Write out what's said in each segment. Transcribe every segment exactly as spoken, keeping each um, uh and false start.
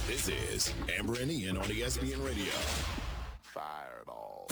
This is Amber and Ian on E S P N Radio. Fireball.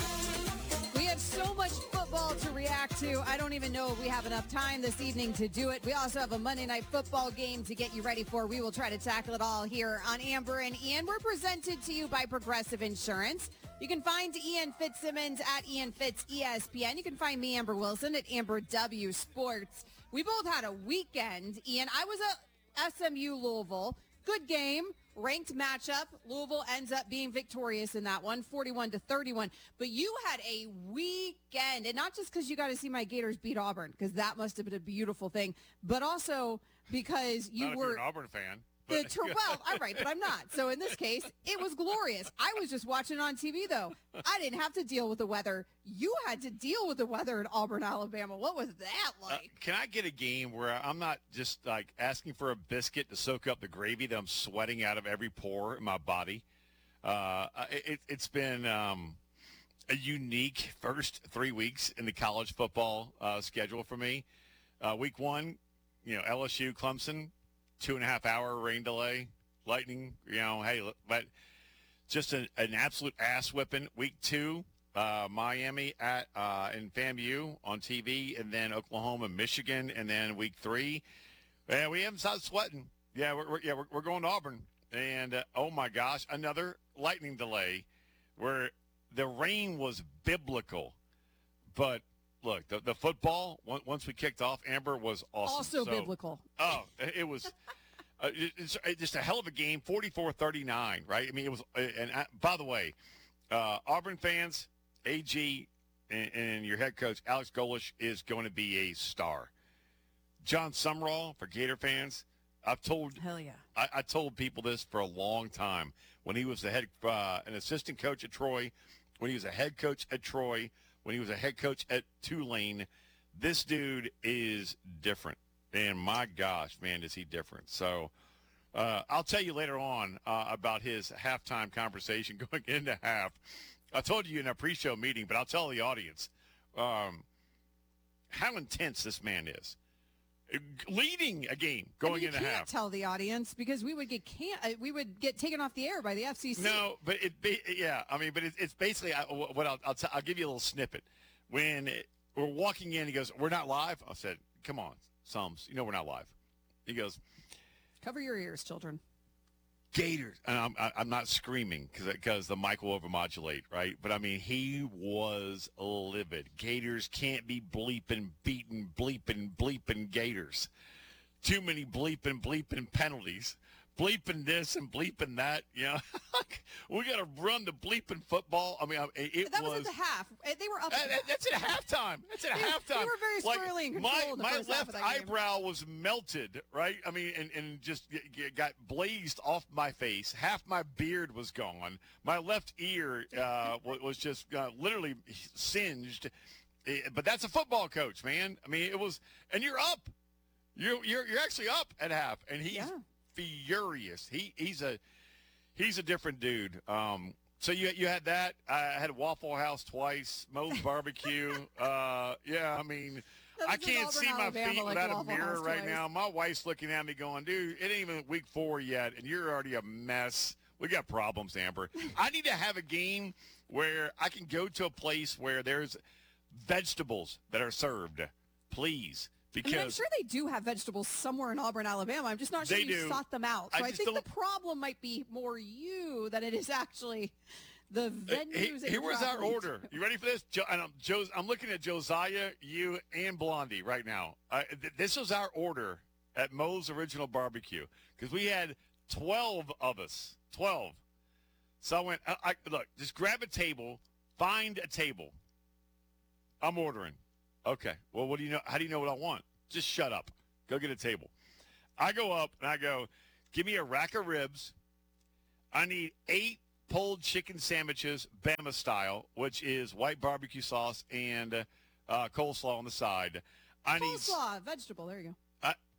We have so much football to react to. I don't even know if we have enough time this evening to do it. We also have a Monday Night Football game to get you ready for. We will try to tackle it all here on Amber and Ian. We're presented to you by Progressive Insurance. You can find Ian Fitzsimmons at Ian Fitz E S P N. You can find me, Amber Wilson, at Amber W Sports. We both had a weekend, Ian. I was at S M U Louisville. Good game. Ranked matchup. Louisville ends up being victorious in that one, forty-one to thirty-one. But you had a weekend, and not just because you got to see my Gators beat Auburn, because that must have been a beautiful thing, but also because you not were if you're an Auburn fan. The ter- well, I'm right, but I'm not. So in this case, it was glorious. I was just watching on T V, though. I didn't have to deal with the weather. You had to deal with the weather in Auburn, Alabama. What was that like? Uh, can I get a game where I'm not just like asking for a biscuit to soak up the gravy that I'm sweating out of every pore in my body? Uh, it, it's been um, a unique first three weeks in the college football uh, schedule for me. Uh, week one, you know, L S U, Clemson. Two and a half hour rain delay, lightning, you know, hey, but just an, an absolute ass whipping. Week two, uh, Miami at uh, in FAMU on T V, and then Oklahoma, Michigan, and then week three, yeah, we haven't stopped sweating. Yeah, we're, we're yeah we're, we're going to Auburn, and uh, oh my gosh, another lightning delay, where the rain was biblical, but. Look, the, the football, once we kicked off, Amber, was awesome. Also so, biblical. Oh, it was uh, it's, it's just a hell of a game, forty-four thirty-nine, right? I mean, it was – and uh, by the way, uh, Auburn fans, A G, and, and your head coach, Alex Golesh, is going to be a star. John Sumrall, for Gator fans, I've told – Hell yeah. I, I told people this for a long time. When he was the head uh, – an assistant coach at Troy, when he was a head coach at Troy – when he was a head coach at Tulane, this dude is different. And my gosh, man, is he different. So uh, I'll tell you later on uh, about his halftime conversation going into half. I told you in a pre-show meeting, but I'll tell the audience um, how intense this man is. Leading a game going I mean, you into can't half. Tell the audience because we would get can't we would get taken off the air by the F C C. No, but it yeah, I mean, but it, it's basically I, what I'll I'll, t- I'll give you a little snippet. When it, we're walking in, he goes, "We're not live." I said, "Come on, Sums, you know we're not live." He goes, "Cover your ears, children." Gators, and I'm I'm not screaming because because the mic will overmodulate, right? But I mean, he was livid. Gators can't be bleeping, beating, bleeping, bleeping Gators. Too many bleeping, bleeping penalties. Bleeping this and bleeping that, you know. We got to run the bleeping football. I mean, it, it that was, was at the half. They were up. That, that, that's at halftime. That's at they, halftime. They were very squarely in control. My, in the my first half left of that eyebrow was melted, right? I mean, and, and just got blazed off my face. Half my beard was gone. My left ear uh, was just uh, literally singed. But that's a football coach, man. I mean, it was, and you're up. You're you're you're actually up at half, and he's yeah. furious. He he's a he's a different dude. Um, so you you had that. I had Waffle House twice, Moe's Barbecue. uh, yeah, I mean, I can't Auburn, see my Alabama, feet like without a Waffle mirror House right twice. now. My wife's looking at me, going, "Dude, it ain't even week four yet, and you're already a mess. We got problems, Amber." I need to have a game where I can go to a place where there's vegetables that are served, please. Because I mean, I'm sure they do have vegetables somewhere in Auburn, Alabama. I'm just not sure They you do. sought them out. So I I, just think the don't- problem might be more you than it is actually the venues. Here, that here you're was our traveling order. to. You ready for this? Jo- and I'm, Joe's, I'm looking at Josiah, you, and Blondie right now. Uh, th- this was our order at Moe's Original Barbecue because we had twelve of us. twelve. So I went, I, I, look, just grab a table, find a table. I'm ordering. Okay. Well, what do you know? How do you know what I want? Just shut up. Go get a table. I go up and I go, give me a rack of ribs. I need eight pulled chicken sandwiches, Bama style, which is white barbecue sauce and uh, coleslaw on the side. I need Coleslaw, vegetable. There you go. I,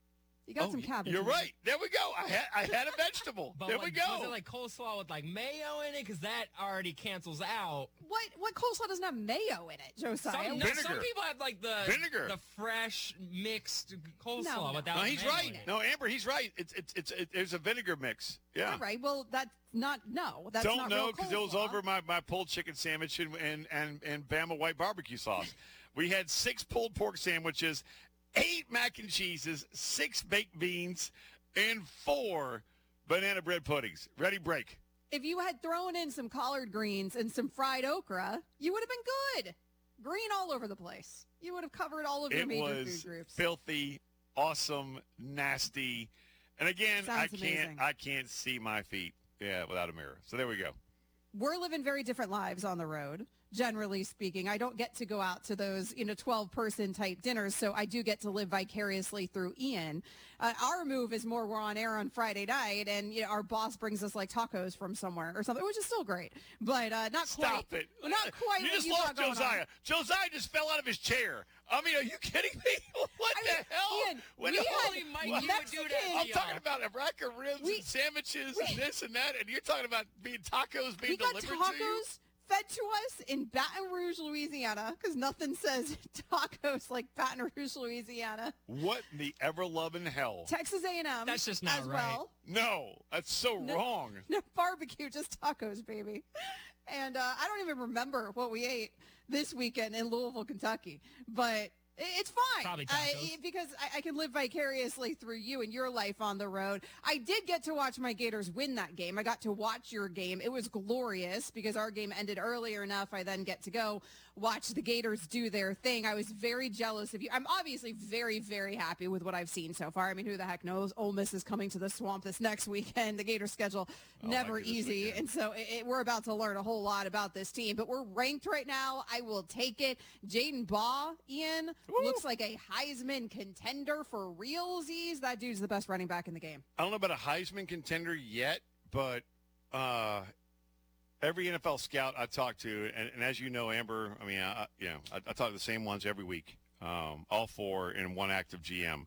You got Oh, some y- cabbage. You're in there. right. There we go. I had I had a vegetable. But there like, we go. Was it like coleslaw with like mayo in it? Because that already cancels out. What what coleslaw doesn't have mayo in it, Josiah? Some, no, some Vinegar. people have like the Vinegar. the fresh mixed coleslaw No, no. without no, he's mayo right. in it. No, Amber, he's right. It's it's it's it, there's a vinegar mix. Yeah. All right. Well, that's not no. That's Don't not know real because it was coleslaw. over my, my pulled chicken sandwich and, and, and, and Bama white barbecue sauce. We had six pulled pork sandwiches, eight mac and cheeses, six baked beans, and four banana bread puddings. Ready, break. If you had thrown in some collard greens and some fried okra, you would have been good. Green all over the place. You would have covered all of your It major was food groups. filthy, awesome, nasty. And again, I Sounds can't amazing. I can't see my feet yeah, without a mirror. So there we go. We're living very different lives on the road, generally speaking. I don't get to go out to those, you know, twelve-person type dinners, so I do get to live vicariously through Ian. Uh, our move is more we're on air on Friday night, and you know, our boss brings us like tacos from somewhere or something, which is still great, but uh, not Stop quite. it. Not quite You what just you lost got going on. Josiah. Josiah just fell out of his chair. I mean, are you kidding me? What I the mean, hell? Ian, When we the- had Holy Mike, what- you would do that Mexican- to I'm y'all. talking about a rack of ribs We- and sandwiches we- and this and that, and you're talking about being tacos being We got delivered to you? tacos fed to us in Baton Rouge, Louisiana, because nothing says tacos like Baton Rouge, Louisiana. What in the ever-loving hell? Texas A and M That's just not as right. well. No, that's so No. wrong. No barbecue, just tacos, baby. And uh, I don't even remember what we ate this weekend in Louisville, Kentucky. But i- it's fine. Probably I, tacos. because I, I can live vicariously through you and your life on the road. I did get to watch my Gators win that game. I got to watch your game. It was glorious because our game ended earlier enough. I then get to go watch the Gators do their thing. I was very jealous of you. I'm obviously very, very happy with what I've seen so far. I mean, who the heck knows? Ole Miss is coming to the Swamp this next weekend. The Gators schedule Oh, never like it this easy. weekend. And so it, it- we're about to learn a whole lot about this team. But we're ranked right now. I will take it. Jaden Baugh, Ian, Woo. looks like a Heisman contender for realsies. That dude's the best running back in the game. I don't know about a Heisman contender yet, but uh, every N F L scout I talk to, and, and as you know, Amber, I mean, I, I- you know, I, I talk to the same ones every week, um, all four in one active G M.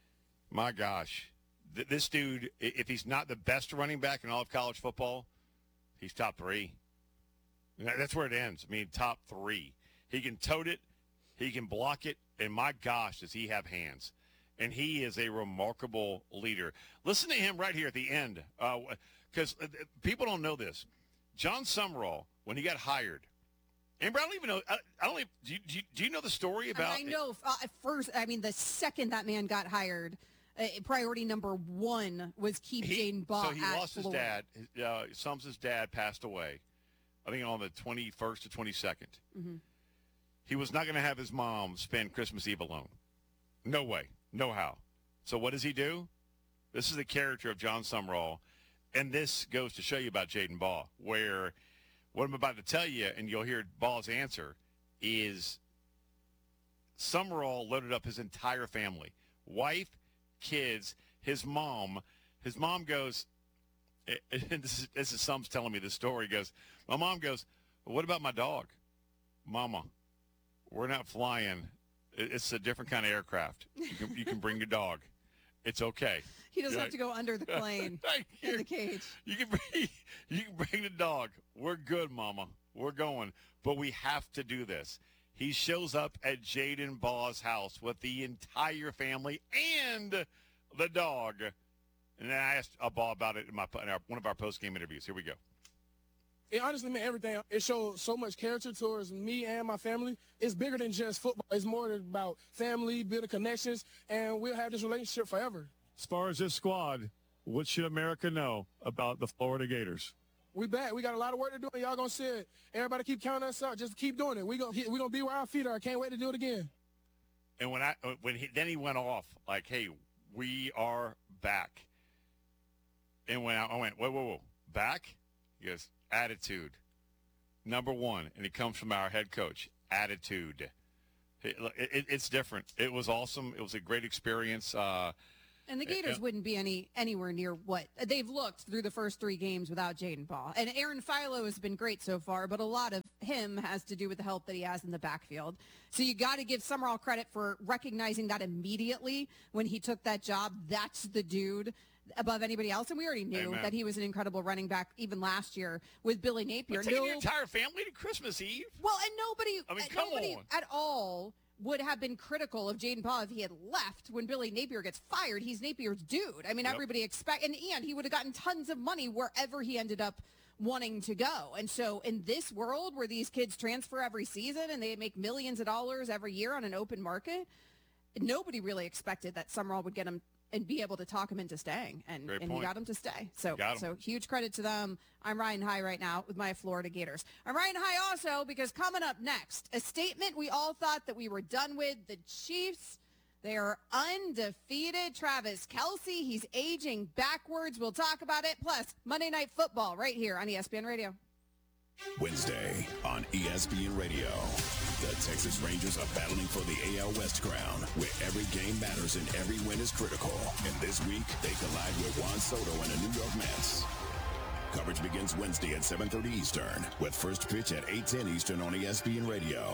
My gosh, th- this dude, i- if he's not the best running back in all of college football, he's top three. And that- That's where it ends. I mean, top three. He can tote it, he can block it, and my gosh, does he have hands. And he is a remarkable leader. Listen to him right here at the end, because uh, people don't know this. John Summerall, when he got hired, Amber, I don't even know. I, I don't even. Do you, do, you, do you know the story about? I know uh, at first, I mean, the second that man got hired, uh, priority number one was keep He- Jaden Baugh so he at lost his Florida. dad. His, uh, Sums' dad passed away. I think on the twenty-first or twenty-second. Mm-hmm. He was not going to have his mom spend Christmas Eve alone. No way. No how. So what does he do? This is the character of John Summerall, and this goes to show you about Jaden Baugh, where what I'm about to tell you, and you'll hear Ball's answer, is Summerall loaded up his entire family, wife, kids, his mom. His mom goes, and this is, this is Sums telling me the story. He goes, my mom goes, well, what about my dog? Mama, we're not flying. It- It's a different kind of aircraft. You can, you can bring your dog. It's okay. He doesn't Yeah. have to go under the plane Right in here. the cage. You can bring, you can bring the dog. We're good, Mama. We're going. But we have to do this. He shows up at Jaden Baugh's house with the entire family and the dog. And then I asked uh, Baugh about it in, my, in our, one of our post-game interviews. Here we go. It honestly meant everything. It showed so much character towards me and my family. It's bigger than just football. It's more about family, building connections, and we'll have this relationship forever. As far as this squad, what should America know about the Florida Gators? We back. We got a lot of work to do, and y'all gonna see it. Everybody keep counting us out. Just keep doing it. We gonna we gonna be where our feet are. I can't wait to do it again. And when I when he then he went off like, "Hey, we are back." And when I, I went, "Whoa, whoa, whoa, back?" He goes, "Attitude, number one," and it comes from our head coach. Attitude. It, it, it's different. It was awesome. It was a great experience. Uh, And the Gators Yeah. wouldn't be any anywhere near what they've looked through the first three games without Jaden Paul. And Aaron Philo has been great so far, but a lot of him has to do with the help that he has in the backfield. So you got to give Summerall credit for recognizing that immediately when he took that job. That's the dude above anybody else. And we already knew Amen. that he was an incredible running back even last year with Billy Napier. But taking your No- entire family to Christmas Eve? well, and nobody, I mean, uh, come nobody on. at all would have been critical of Jaden Paul if he had left when Billy Napier gets fired. He's Napier's dude. I mean, Yep. everybody expect, and, and he would have gotten tons of money wherever he ended up wanting to go. And so in this world where these kids transfer every season and they make millions of dollars every year on an open market, nobody really expected that Summerall would get him and be able to talk him into staying, and, Great and he point. got him to stay. So, Got him. so huge credit to them. I'm riding high right now with my Florida Gators. I'm riding high also because coming up next, a statement we all thought that we were done with. The Chiefs, they are undefeated. Travis Kelce, he's aging backwards. We'll talk about it. Plus, Monday Night Football right here on E S P N Radio. Wednesday on E S P N Radio. The Texas Rangers are battling for the A L West crown, where every game matters and every win is critical. And this week, they collide with Juan Soto and the New York Mets. Coverage begins Wednesday at seven thirty Eastern, with first pitch at eight ten Eastern on E S P N Radio.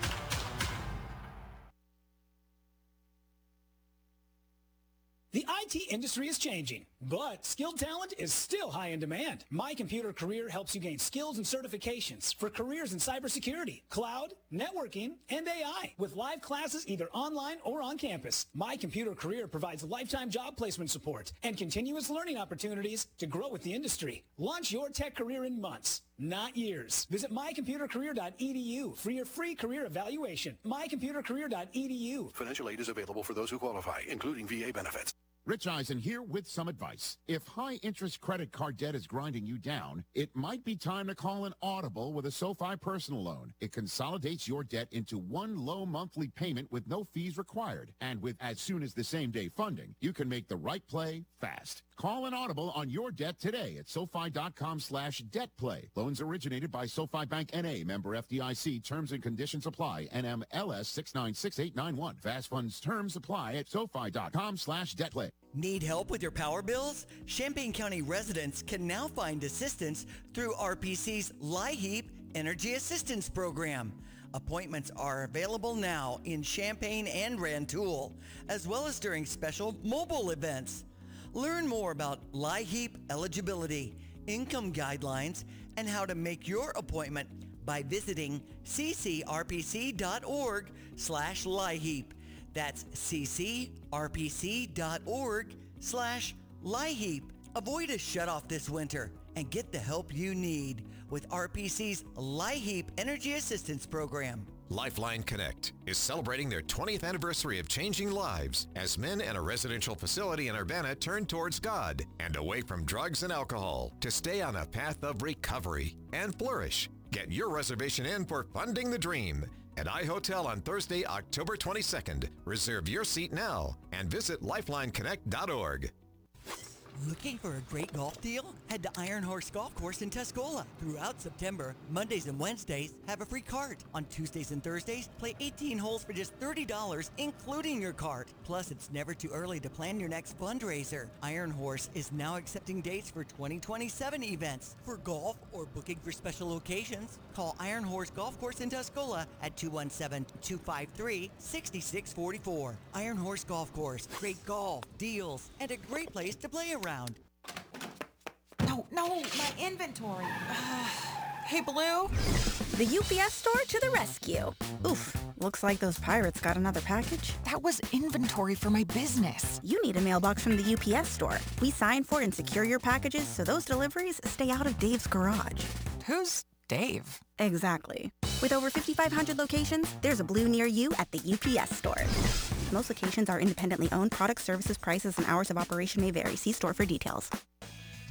The I T industry is changing, but skilled talent is still high in demand. My Computer Career helps you gain skills and certifications for careers in cybersecurity, cloud, networking, and A I, with live classes either online or on campus. My Computer Career provides lifetime job placement support and continuous learning opportunities to grow with the industry. Launch your tech career in months, not years. Visit my computer career dot e d u for your free career evaluation. my computer career dot e d u. Financial aid is available for those who qualify, including V A benefits. Rich Eisen here with some advice. If high-interest credit card debt is grinding you down, it might be time to call an Audible with a SoFi personal loan. It consolidates your debt into one low monthly payment with no fees required. And with as soon as the same-day funding, you can make the right play fast. Call an Audible on your debt today at SoFi.com slash debt play. Loans originated by SoFi Bank N A, member F D I C. Terms and conditions apply. N M L S six nine six eight nine one. Fast funds terms apply at SoFi.com slash debt play. Need help with your power bills? Champaign County residents can now find assistance through R P C's LIHEAP Energy Assistance Program. Appointments are available now in Champaign and Rantoul, as well as during special mobile events. Learn more about LIHEAP eligibility, income guidelines, and how to make your appointment by visiting ccrpc.org slash LIHEAP. That's ccrpc.org slash LIHEAP. Avoid a shutoff this winter and get the help you need with R P C's LIHEAP Energy Assistance Program. Lifeline Connect is celebrating their twentieth anniversary of changing lives as men in a residential facility in Urbana turn towards God and away from drugs and alcohol to stay on a path of recovery and flourish. Get your reservation in for Funding the Dream at iHotel on Thursday, October twenty-second. Reserve your seat now and visit lifeline connect dot org. Looking for a great golf deal? Head to Iron Horse Golf Course in Tuscola. Throughout September, Mondays and Wednesdays have a free cart. On Tuesdays and Thursdays, play eighteen holes for just thirty dollars, including your cart. Plus, it's never too early to plan your next fundraiser. Iron Horse is now accepting dates for twenty twenty-seven events. For golf or booking for special occasions, call Iron Horse Golf Course in Tuscola at two one seven, two five three, six six four four. Iron Horse Golf Course. Great golf, deals, and a great place to play around. No, no, my inventory. Ugh. Hey, Blue? The U P S store to the rescue. Oof, looks like those pirates got another package. That was inventory for my business. You need a mailbox from the U P S store. We sign for and secure your packages so those deliveries stay out of Dave's garage. Who's Dave? Exactly. With over fifty-five hundred locations, there's a Blue near you at the U P S store. Most locations are independently owned. Product, services, prices, and hours of operation may vary. See store for details.